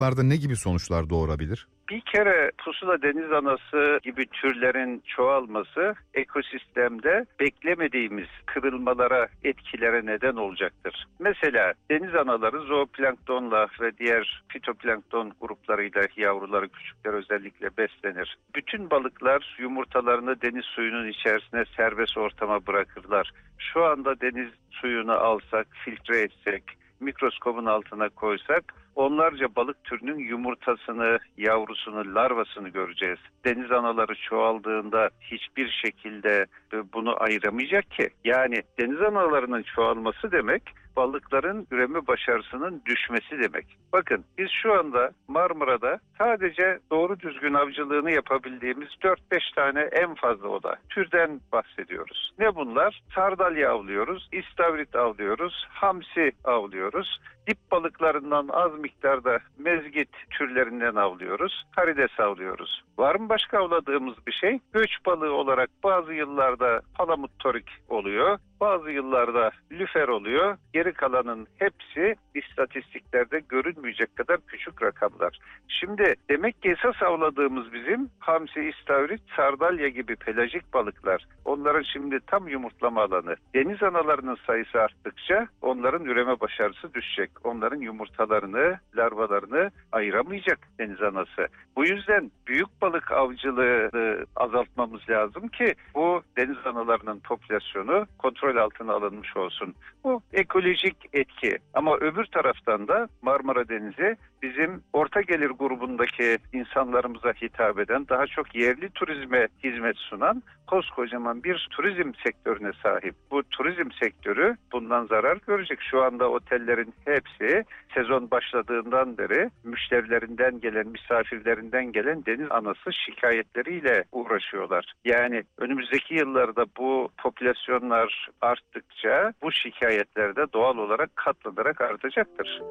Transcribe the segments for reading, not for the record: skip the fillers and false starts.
balıklarda ne gibi sonuçlar doğurabilir? Bir kere pusula deniz anası gibi türlerin çoğalması ekosistemde beklemediğimiz kırılmalara, etkilere neden olacaktır. Mesela deniz anaları zooplanktonla ve diğer fitoplankton gruplarıyla yavruları, küçükler özellikle beslenir. Bütün balıklar yumurtalarını deniz suyunun içerisine serbest ortama bırakırlar. Şu anda deniz suyunu alsak, filtre etsek, mikroskobun altına koysak onlarca balık türünün yumurtasını, yavrusunu, larvasını göreceğiz. Deniz anaları çoğaldığında hiçbir şekilde bunu ayıramayacak ki. Yani deniz analarının çoğalması demek balıkların üreme başarısının düşmesi demek. Bakın biz şu anda Marmara'da sadece doğru düzgün avcılığını yapabildiğimiz 4-5 tane en fazla oda türden bahsediyoruz. Ne bunlar? Sardalya avlıyoruz, istavrit avlıyoruz, hamsi avlıyoruz. Dip balıklarından az miktarda mezgit türlerinden avlıyoruz, karides avlıyoruz. Var mı başka avladığımız bir şey? Göç balığı olarak bazı yıllarda palamut torik oluyor, bazı yıllarda lüfer oluyor. Geri kalanın hepsi istatistiklerde görünmeyecek kadar küçük rakamlar. Şimdi demek ki esas avladığımız bizim hamsi, istavrit, sardalya gibi pelajik balıklar. Onların şimdi tam yumurtlama alanı. Deniz analarının sayısı arttıkça onların üreme başarısı düşecek. Onların yumurtalarını, larvalarını ayıramayacak deniz anası. Bu yüzden büyük balık avcılığını azaltmamız lazım ki bu deniz analarının popülasyonu kontrol altına alınmış olsun. Bu ekolojik etki. Ama öbür taraftan da Marmara Denizi bizim orta gelir grubundaki insanlarımıza hitap eden, daha çok yerli turizme hizmet sunan koskocaman bir turizm sektörüne sahip. Bu turizm sektörü bundan zarar görecek. Şu anda otellerin hepsi sezon başladığından beri müşterilerinden gelen, misafirlerinden gelen deniz anası şikayetleriyle uğraşıyorlar. Yani önümüzdeki yıllarda bu popülasyonlar arttıkça bu şikayetler de doğal olarak katlanarak artacaktır.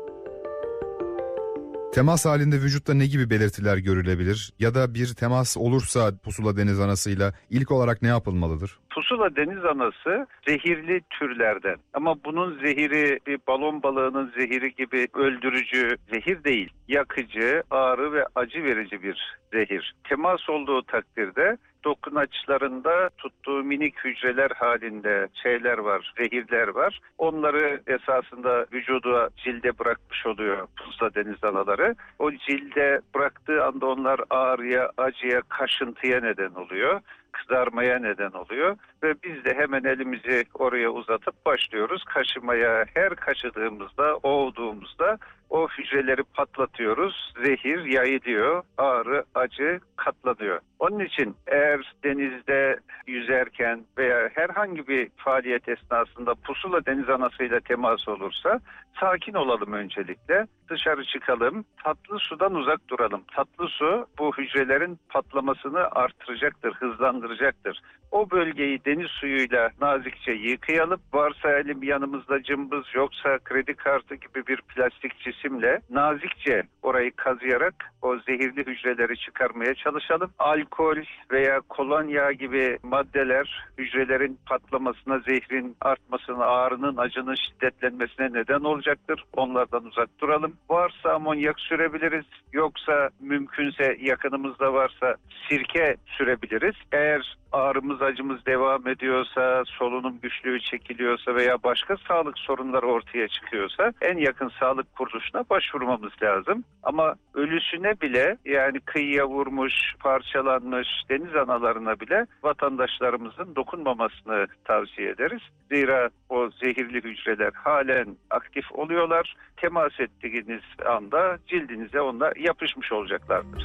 Temas halinde vücutta ne gibi belirtiler görülebilir? Ya da bir temas olursa pusula deniz anasıyla ilk olarak ne yapılmalıdır? Pusula deniz anası zehirli türlerden ama bunun zehiri bir balon balığının zehiri gibi öldürücü zehir değil. Yakıcı, ağrı ve acı verici bir zehir. Temas olduğu takdirde dokunaçlarında tuttuğu minik hücreler halinde şeyler var, zehirler var. Onları esasında vücuda, cilde bırakmış oluyor pusula deniz anaları. O cilde bıraktığı anda onlar ağrıya, acıya, kaşıntıya neden oluyor. Kızarmaya neden oluyor ve biz de hemen elimizi oraya uzatıp başlıyoruz kaşımaya. Her kaşıdığımızda, oğduğumuzda o hücreleri patlatıyoruz. Zehir yayılıyor, ağrı, acı katlanıyor. Onun için eğer denizde yüzerken veya herhangi bir faaliyet esnasında pusula deniz anasıyla temas olursa sakin olalım öncelikle. Dışarı çıkalım, tatlı sudan uzak duralım. Tatlı su bu hücrelerin patlamasını artıracaktır, hızlandıracaktır. O bölgeyi deniz suyuyla nazikçe yıkayalım. Varsa elim yanımızda cımbız, yoksa kredi kartı gibi bir plastik cisimle nazikçe orayı kazıyarak o zehirli hücreleri çıkarmaya çalışalım. Alkol veya kolonya gibi maddeler hücrelerin patlamasına, zehrin artmasına, ağrının, acının şiddetlenmesine neden olacaktır. Onlardan uzak duralım. Varsa amonyak sürebiliriz. Yoksa mümkünse yakınımızda varsa sirke sürebiliriz. Eğer ağrımız, acımız devam ediyorsa, solunum güçlüğü çekiliyorsa veya başka sağlık sorunları ortaya çıkıyorsa en yakın sağlık kuruluşuna başvurmamız lazım. Ama ölüsüne bile, yani kıyıya vurmuş, parçalanmış deniz analarına bile vatandaşlarımızın dokunmamasını tavsiye ederiz. Zira o zehirli hücreler halen aktif oluyorlar. Temas ettiğiniz anda cildinize onlar yapışmış olacaklardır.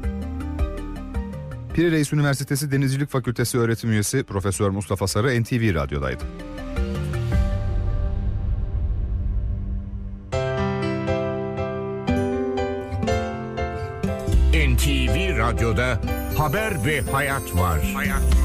Piri Reis Üniversitesi Denizcilik Fakültesi öğretim üyesi Profesör Mustafa Sarı NTV Radyo'daydı. NTV Radyo'da haber ve hayat var.